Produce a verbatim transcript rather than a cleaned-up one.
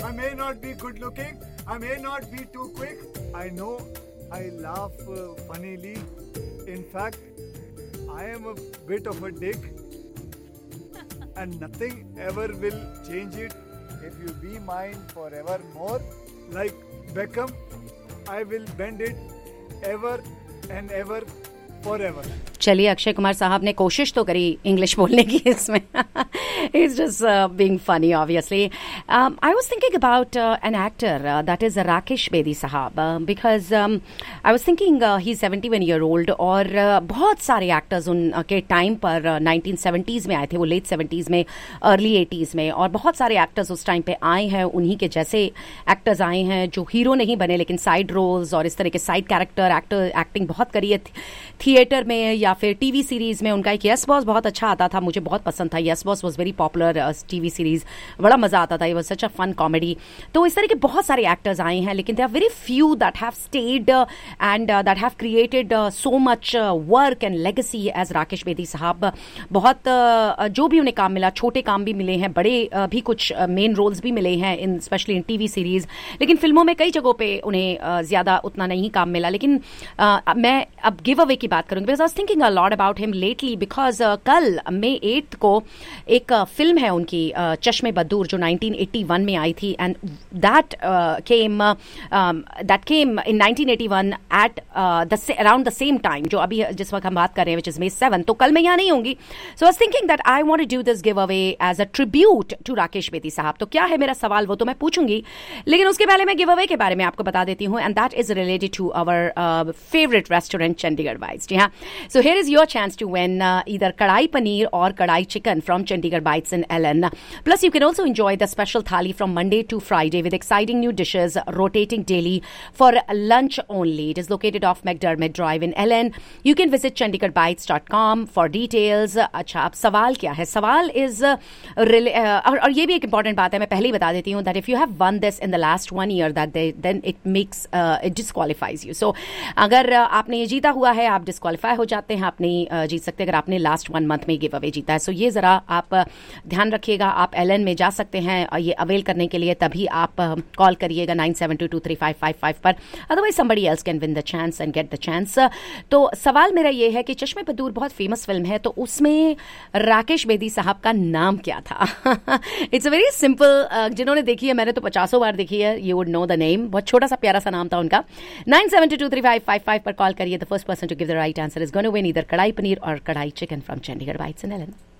I may not be good looking, I may not be too quick. I know I laugh uh, funnily. In fact, I am a bit of a dick. And nothing ever will change it. If you be mine forevermore, like Beckham, I will bend it ever and ever forever. चलिए, अक्षय कुमार साहब ने कोशिश तो करी English बोलने की इसमें. He's just uh, being funny, obviously. Um, I was thinking about uh, an actor uh, that is Rakesh Bedi Sahab uh, because um, I was thinking uh, he's seventy-one year old और uh, बहुत सारे actors उनके time पर uh, nineteen seventies में आए थे, वो late seventies में, अर्ली एटीज़ में, और बहुत सारे एक्टर्स उस टाइम पे आए हैं. उन्हीं के जैसे एक्टर्स आए हैं जो हीरो नहीं बने लेकिन साइड रोल्स और इस तरह के साइड कैरेक्टर एक्टर एक्टिंग बहुत करी है थिएटर में या फिर टीवी सीरीज में. उनका एक यस बॉस बहुत अच्छा आता था, मुझे बहुत पसंद था. Yes boss was very popular TV series, बड़ा मजा आता था. It was such a fun comedy. तो इस तरह के बहुत सारे एक्टर्स आए हैं लेकिन they are very few that have stayed and that have created so much work and legacy as Rakesh Bedi साहब. बहुत uh, जो भी उन्हें काम मिला, छोटे काम भी मिले हैं, बड़े uh, भी कुछ मेन uh, रोल्स भी मिले हैं इन स्पेशली इन टीवी सीरीज, लेकिन फिल्मों में कई जगहों पे उन्हें uh, ज्यादा उतना नहीं काम मिला. लेकिन uh, मैं अब गिव अवे की बात करूंगी because I was thinking a lot about him lately because कल मई एट्थ को एक uh, फिल्म है उनकी uh, चश्मे बदूर जो नाइनटीन एटी वन में आई थी and that came that came in nineteen eighty one at around the same time जो अभी जिस वक्त हम बात कर रहे हैं विच इज मे सेवन. तो कल मैं यहाँ नहीं होंगी. सो I was thinking that I want to do this give away as a tribute to Rakesh Bedi साहब. तो क्या है मेरा सवाल वो तो मैं पूछूंगी, लेकिन उसके पहले मैं गिव अवे के बारे में आपको बता देती हूँ and that is related to our favourite restaurant Chandigarh bytes. जी हाँ, so here is your chance to win either kadai paneer or kadai chicken from Chandigarh Bites in L N. Plus, you can also enjoy the special thali from Monday to Friday with exciting new dishes rotating daily for lunch only. It is located off McDermott Drive in L N. You can visit chandigarh bites dot com for details. अच्छा, अब सवाल क्या है? सवाल is uh, uh, और, और ये भी एक important बात है, मैं पहले ही बता देती हूँ that if you have won this in the last one year, that they, then it makes uh, it disqualifies you. So अगर uh, आपने ये जीता हुआ है, आप डिस्क्वालीफाई हो जाते हैं, आप नहीं uh, जीत सकते अगर आपने लास्ट वन मंथ में गिव अवे जीता है. सो so ये जरा आप ध्यान रखिएगा. आप एलन में जा सकते हैं ये अवेल करने के लिए, तभी आप कॉल करिएगा nine seven to to three five five five पर. Otherwise somebody else can win the chance and get the chance. तो सवाल मेरा ये है कि चश्मे बदूर बहुत फेमस फिल्म है, तो उसमें राकेश बेदी साहब का नाम क्या था? It's a very simple. जिन्होंने देखी है, मैंने तो पचासों बार देखी है, you would know the name. बहुत छोटा सा प्यारा सा नाम था उनका. Nine seven to to three five five five पर कॉल करिए. The first person to give the right answer is going to win either कढ़ाई पनीर और कढ़ाई chicken from Chandigarh Bites in L N.